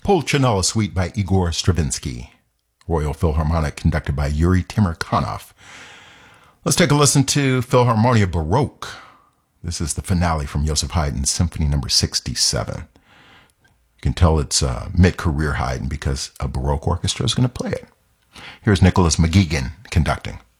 Pulcinella Suite by Igor Stravinsky. Royal Philharmonic conducted by Yuri Timirkanov. Let's take a listen to Philharmonia Baroque. This is the finale from Joseph Haydn's Symphony No. 67. You can tell it's mid-career Haydn because a Baroque orchestra is going to play it. Here's Nicholas McGeegan conducting.